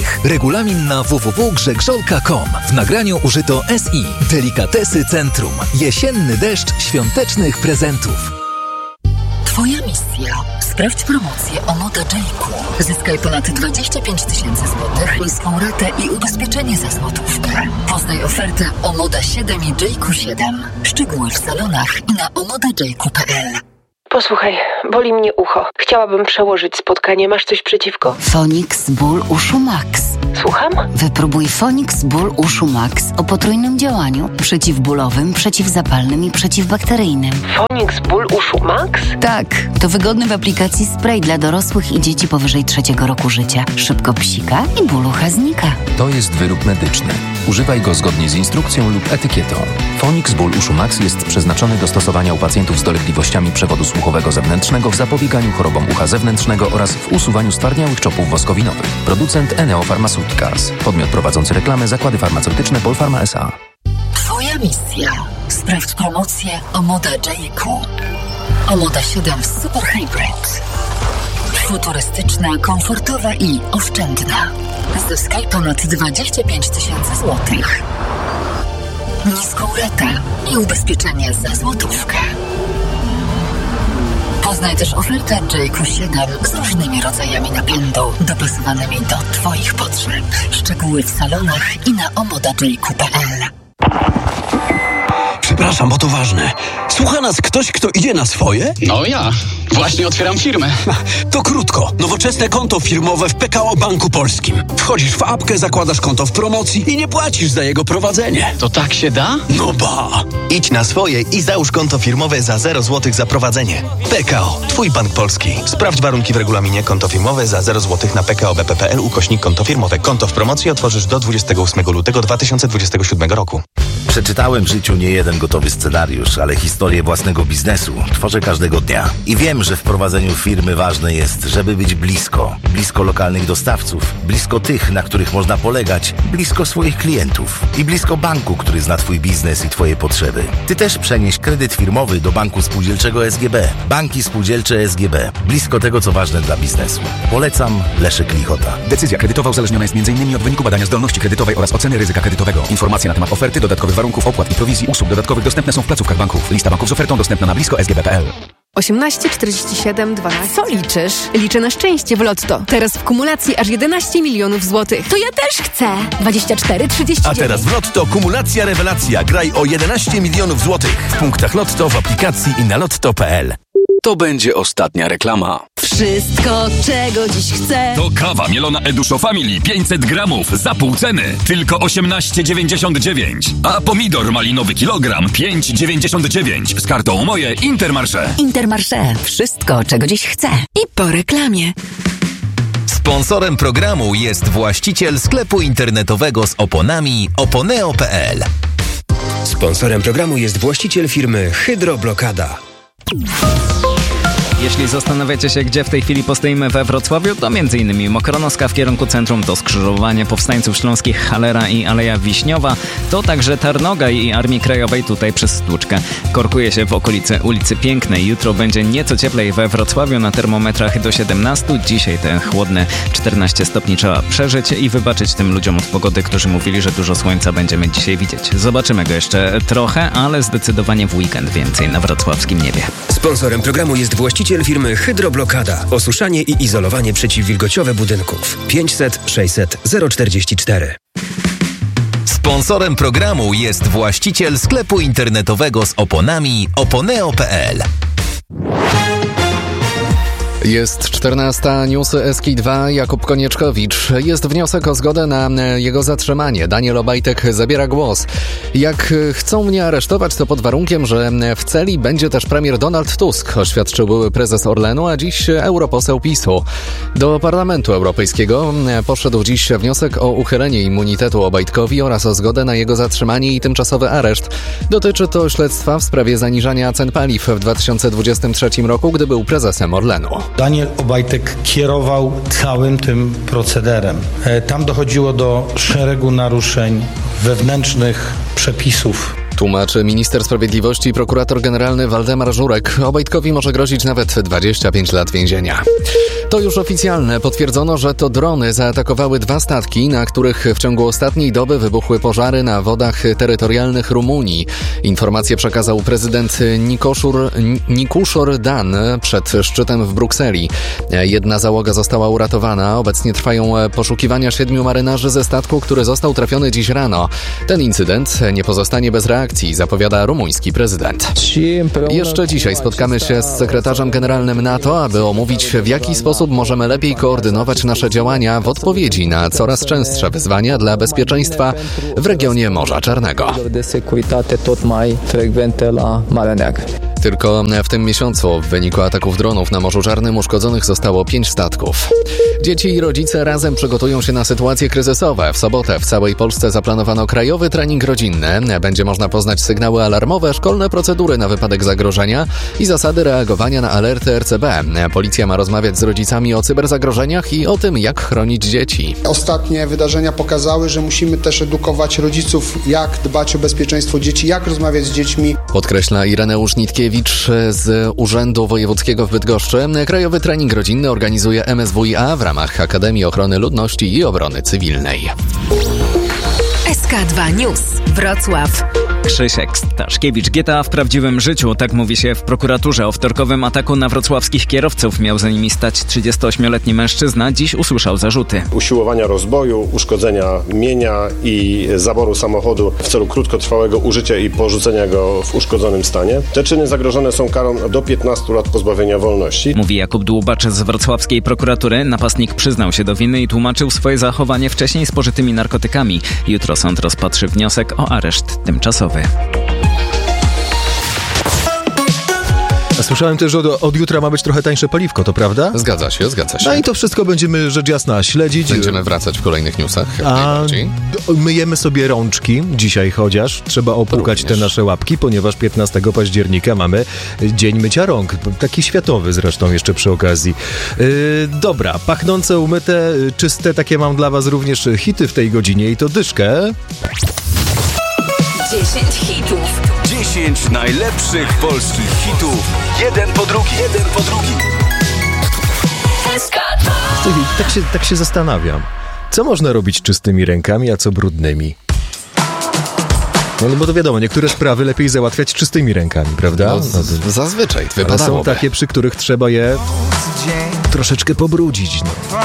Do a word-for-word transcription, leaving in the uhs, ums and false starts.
złotych. Regulamin na w w w kropka grzegżolka kropka com. W nagraniu użyto S I. Delikatesy Centrum. Jesienny deszcz świątecznych prezentów. Twoja misja. Sprawdź promocję o Moda Jayku. Zyskaj ponad dwadzieścia pięć tysięcy złotych, niską ratę i ubezpieczenie za złotówkę. Poznaj ofertę o Moda siedem i Jayku siedem. Szczegóły w salonach i na omodajayku kropka p l. Posłuchaj, boli mnie ucho. Chciałabym przełożyć spotkanie. Masz coś przeciwko? Fonix Ból Uszu Max. Słucham? Wypróbuj Fonix Ból Uszu Max o potrójnym działaniu przeciwbólowym, przeciwzapalnym i przeciwbakteryjnym. Fonix Ból Uszu Max? Tak, to wygodny w aplikacji spray dla dorosłych i dzieci powyżej trzeciego roku życia. Szybko psika i ból ucha znika. To jest wyrób medyczny. Używaj go zgodnie z instrukcją lub etykietą. Fonix Ból Uszu Max jest przeznaczony do stosowania u pacjentów z dolegliwościami przewodu słuchowego zewnętrznego w zapobieganiu chorobom ucha zewnętrznego oraz w usuwaniu stwardniałych czopów woskowinowych. Producent Eneo Pharmaceuticals. Podmiot prowadzący reklamę Zakłady Farmaceutyczne Polpharma S A. Twoja misja. Sprawdź promocję o Moda Jayku. O Moda siedem Super Hybrid. Futurystyczna, komfortowa i oszczędna. Zyskaj ponad dwadzieścia pięć tysięcy złotych. Niską ratę i ubezpieczenie za złotówkę. Poznaj też ofertę Jayku siedem z różnymi rodzajami napędu, dopasowanymi do Twoich potrzeb. Szczegóły w salonach i na omodajayku kropka p l. Przepraszam, bo to ważne. Słucha nas ktoś, kto idzie na swoje? No ja. Właśnie otwieram firmę. To krótko. Nowoczesne konto firmowe w P K O Banku Polskim. Wchodzisz w apkę, zakładasz konto w promocji i nie płacisz za jego prowadzenie. To tak się da? No ba! Idź na swoje i załóż konto firmowe za zero złotych za prowadzenie. P K O. Twój bank polski. Sprawdź warunki w regulaminie. Konto firmowe za zero złotych na p k o b p kropka p l ukośnik konto firmowe. Konto w promocji otworzysz do dwudziestego ósmego lutego dwa tysiące dwudziestego siódmego roku. Przeczytałem w życiu nie jeden gotowy scenariusz, ale historię własnego biznesu tworzę każdego dnia. I wiem, że w prowadzeniu firmy ważne jest, żeby być blisko. Blisko lokalnych dostawców, blisko tych, na których można polegać, blisko swoich klientów i blisko banku, który zna Twój biznes i Twoje potrzeby. Ty też przenieś kredyt firmowy do Banku Spółdzielczego S G B. Banki Spółdzielcze S G B. Blisko tego, co ważne dla biznesu. Polecam Leszek Lichota. Decyzja kredytowa uzależniona jest między innymi od wyniku badania zdolności kredytowej oraz oceny ryzyka kredytowego. Informacje na temat oferty, dodatkowych warunków, opłat i prowizji usług dodatkowych dostępne są w placówkach banków. Lista banków z ofertą dostępna na blisko s g b kropka p l. osiemnaście czterdzieści siedem dwanaście. Co liczysz? Liczę na szczęście w Lotto. Teraz w kumulacji aż jedenaście milionów złotych. To ja też chcę. dwadzieścia cztery trzydzieści dziewięć. A teraz w Lotto kumulacja rewelacja. Graj o jedenaście milionów złotych. W punktach Lotto, w aplikacji i na lotto kropka p l. To będzie ostatnia reklama. Wszystko, czego dziś chcę. To kawa mielona Eduszo Family pięćset gramów za pół ceny. Tylko osiemnaście dziewięćdziesiąt dziewięć. A pomidor malinowy kilogram pięć dziewięćdziesiąt dziewięć. Z kartą Moje Intermarché. Intermarché. Wszystko, czego dziś chcę. I po reklamie. Sponsorem programu jest właściciel sklepu internetowego z oponami oponeo kropka p l. Sponsorem programu jest właściciel firmy Hydroblokada. Jeśli zastanawiacie się, gdzie w tej chwili postoimy we Wrocławiu, to m.in. Mokronoska w kierunku centrum, to skrzyżowanie Powstańców Śląskich, Halera i Aleja Wiśniowa, to także Tarnogaj i Armii Krajowej tutaj przez Stłuczkę. Korkuje się w okolicy ulicy Pięknej. Jutro będzie nieco cieplej we Wrocławiu, na termometrach do siedemnastu. Dzisiaj te chłodne czternaście stopni trzeba przeżyć i wybaczyć tym ludziom od pogody, którzy mówili, że dużo słońca będziemy dzisiaj widzieć. Zobaczymy go jeszcze trochę, ale zdecydowanie w weekend więcej na wrocławskim niebie. Sponsorem programu jest właściciel firmy Hydroblokada. Osuszanie i izolowanie przeciwwilgociowe budynków. pięćset sześćset zero czterdzieści cztery. Sponsorem programu jest właściciel sklepu internetowego z oponami oponeo kropka p l. Jest czternasta, newsy S K dwa, Jakub Konieczkowicz. Jest wniosek o zgodę na jego zatrzymanie. Daniel Obajtek zabiera głos. Jak chcą mnie aresztować, to pod warunkiem, że w celi będzie też premier Donald Tusk, oświadczył były prezes Orlenu, a dziś europoseł PiSu. Do Parlamentu Europejskiego poszedł dziś wniosek o uchylenie immunitetu Obajtkowi oraz o zgodę na jego zatrzymanie i tymczasowy areszt. Dotyczy to śledztwa w sprawie zaniżania cen paliw w dwa tysiące dwudziestym trzecim roku, gdy był prezesem Orlenu. Daniel Obajtek kierował całym tym procederem. Tam dochodziło do szeregu naruszeń wewnętrznych przepisów Tłumaczy minister sprawiedliwości i prokurator generalny Waldemar Żurek. Obajtkowi może grozić nawet dwadzieścia pięć lat więzienia. To już oficjalne. Potwierdzono, że to drony zaatakowały dwa statki, na których w ciągu ostatniej doby wybuchły pożary na wodach terytorialnych Rumunii. Informację przekazał prezydent Nikoszur, Nikuszor Dan przed szczytem w Brukseli. Jedna załoga została uratowana. Obecnie trwają poszukiwania siedmiu marynarzy ze statku, który został trafiony dziś rano. Ten incydent nie pozostanie bez reakcji, zapowiada rumuński prezydent. Jeszcze dzisiaj spotkamy się z sekretarzem generalnym NATO, aby omówić, w jaki sposób możemy lepiej koordynować nasze działania w odpowiedzi na coraz częstsze wyzwania dla bezpieczeństwa w regionie Morza Czarnego. Tylko w tym miesiącu w wyniku ataków dronów na Morzu Czarnym uszkodzonych zostało pięć statków. Dzieci i rodzice razem przygotują się na sytuacje kryzysowe. W sobotę w całej Polsce zaplanowano krajowy trening rodzinny. Będzie można poznać sygnały alarmowe, szkolne procedury na wypadek zagrożenia i zasady reagowania na alerty R C B. Policja ma rozmawiać z rodzicami o cyberzagrożeniach i o tym, jak chronić dzieci. Ostatnie wydarzenia pokazały, że musimy też edukować rodziców, jak dbać o bezpieczeństwo dzieci, jak rozmawiać z dziećmi. Podkreśla Ireneusz Nitkiewicz z Urzędu Wojewódzkiego w Bydgoszczy. Krajowy trening rodzinny organizuje M S W i A w ramach Akademii Ochrony Ludności i Obrony Cywilnej. S K dwa News. Wrocław. Krzysiek Staszkiewicz. G T A w prawdziwym życiu, tak mówi się w prokuraturze. O wtorkowym ataku na wrocławskich kierowców miał za nimi stać trzydziestoośmioletni mężczyzna. Dziś usłyszał zarzuty. Usiłowania rozboju, uszkodzenia mienia i zaboru samochodu w celu krótkotrwałego użycia i porzucenia go w uszkodzonym stanie. Te czyny zagrożone są karą do piętnastu lat pozbawienia wolności. Mówi Jakub Dłubacz z wrocławskiej prokuratury. Napastnik przyznał się do winy i tłumaczył swoje zachowanie wcześniej spożytymi narkotykami. Jutro sąd rozpatrzy wniosek o areszt tymczasowy. A słyszałem też, że od, od jutra ma być trochę tańsze paliwko, to prawda? Zgadza się, zgadza się. No i to wszystko będziemy, rzecz jasna, śledzić. Będziemy wracać w kolejnych newsach. A myjemy sobie rączki dzisiaj chociaż. Trzeba opłukać Również. te nasze łapki, ponieważ piętnastego października mamy Dzień Mycia Rąk. Taki światowy zresztą jeszcze przy okazji. Yy, dobra, pachnące, umyte, czyste, takie mam dla was również hity w tej godzinie i to dyszkę. dziesięć hitów. dziesięć najlepszych polskich hitów. Jeden po drugi. Jeden po drugi. Tak się, tak się zastanawiam. Co można robić czystymi rękami, a co brudnymi? No, no bo to wiadomo, niektóre sprawy lepiej załatwiać czystymi rękami, prawda? No, z- zazwyczaj Ale są takie, przy których trzeba je troszeczkę pobrudzić. No.